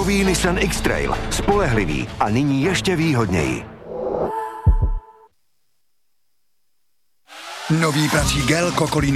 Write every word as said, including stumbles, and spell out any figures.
Nový Nissan X-Trail. Spolehlivý a nyní ještě výhodněji. Nový prací gel Kokolino